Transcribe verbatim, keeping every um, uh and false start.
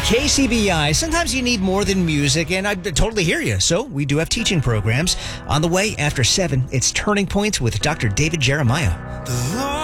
K C B I, sometimes you need more than music, and I totally hear you. So we do have teaching programs. On the way after seven, it's Turning Points with Doctor David Jeremiah.